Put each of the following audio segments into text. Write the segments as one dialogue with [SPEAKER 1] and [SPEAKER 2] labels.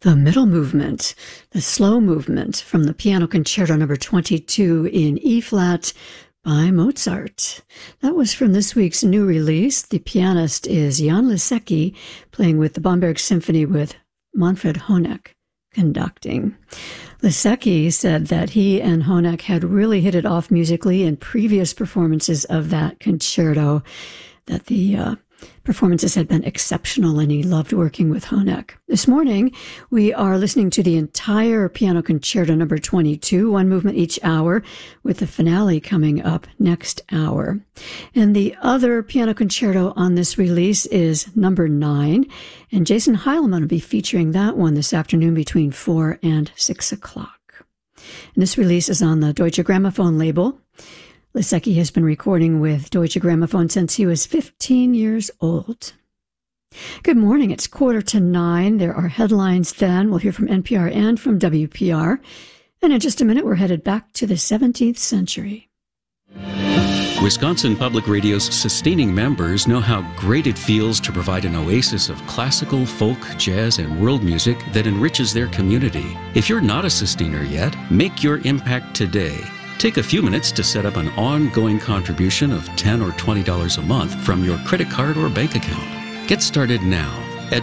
[SPEAKER 1] The middle movement, the slow movement from the Piano Concerto No. 22 in E-flat by Mozart. That was from this week's new release. The pianist is Jan Lisecki, playing with the Bamberg Symphony with Manfred Honeck conducting. Lisecki said that he and Honeck had really hit it off musically in previous performances of that concerto, that the performances had been exceptional, and he loved working with Honeck. This morning, we are listening to the entire Piano Concerto No. 22, one movement each hour, with the finale coming up next hour. And the other piano concerto on this release is No. 9, and Jason Heilman will be featuring that one this afternoon between 4 and 6 o'clock. And this release is on the Deutsche Grammophon label. Lisecki has been recording with Deutsche Grammophon since he was 15 years old. Good morning. It's 8:45. There are headlines then. We'll hear from NPR and from WPR. And in just a minute, we're headed back to the 17th century.
[SPEAKER 2] Wisconsin Public Radio's sustaining members know how great it feels to provide an oasis of classical, folk, jazz, and world music that enriches their community. If you're not a sustainer yet, make your impact today. Take a few minutes to set up an ongoing contribution of $10 or $20 a month from your credit card or bank account. Get started now at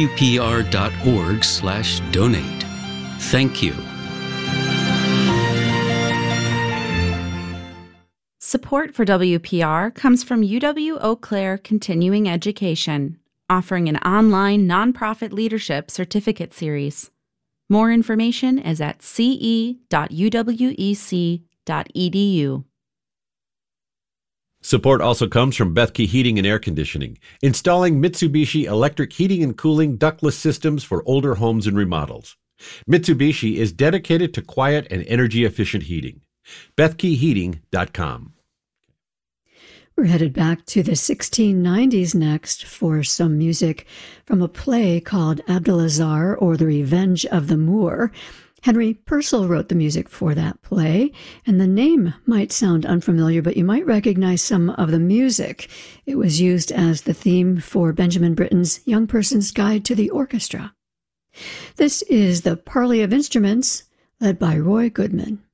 [SPEAKER 2] wpr.org/donate. Thank you.
[SPEAKER 3] Support for WPR comes from UW-Eau Claire Continuing Education, offering an online nonprofit leadership certificate series. More information is at ce.uwec.edu.
[SPEAKER 4] Support also comes from Bethke Heating and Air Conditioning, installing Mitsubishi electric heating and cooling ductless systems for older homes and remodels. Mitsubishi is dedicated to quiet and energy-efficient heating. BethkeHeating.com.
[SPEAKER 1] We're headed back to the 1690s next for some music from a play called Abdel-Azar, or The Revenge of the Moor. Henry Purcell wrote the music for that play, and the name might sound unfamiliar, but you might recognize some of the music. It was used as the theme for Benjamin Britten's Young Person's Guide to the Orchestra. This is the Parley of Instruments, led by Roy Goodman.